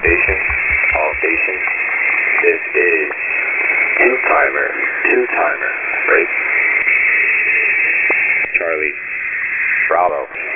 All stations. This is two-timer, break. Charlie, Bravo.